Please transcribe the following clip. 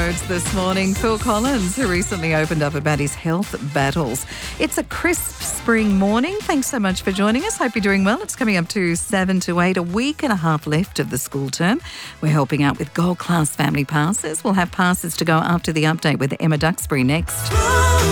roads this morning. Phil Collins, who recently opened up about his health battles. It's a crisp spring morning. Thanks so much for joining us. Hope you're doing well. It's coming up to 7 to 8, a week and a half left of the school term. We're helping out with Gold Class Family Passes. We'll have passes to go after the update with Emma Duxbury next.